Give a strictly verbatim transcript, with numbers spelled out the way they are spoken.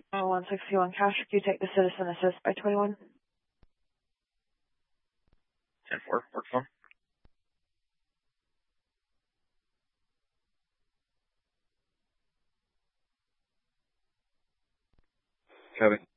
Oh, one sixty-one cash. Can you take the citizen assist by twenty-one? ten four, work phone. Copy.